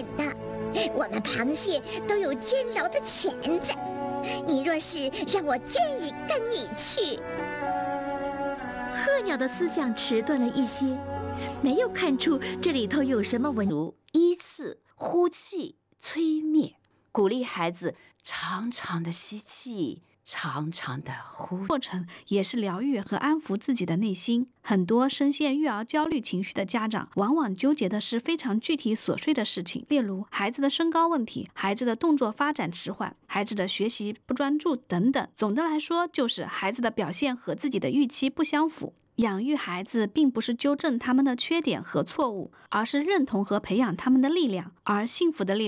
紧的，我们螃蟹都有监牢的钳子，你若是让我愿意跟你去。 鹤鸟的思想迟钝了一些，没有看出这里头有什么文如依次呼气催灭，鼓励孩子长长的吸气，长长的呼。 过程也是疗愈和安抚自己的内心。很多深陷育儿焦虑情绪的家长，往往纠结的是非常具体琐碎的事情，例如孩子的身高问题、孩子的动作发展迟缓、孩子的学习不专注等等。总的来说，就是孩子的表现和自己的预期不相符。养育孩子并不是纠正他们的缺点和错误，而是认同和培养他们的力量，而幸福的力量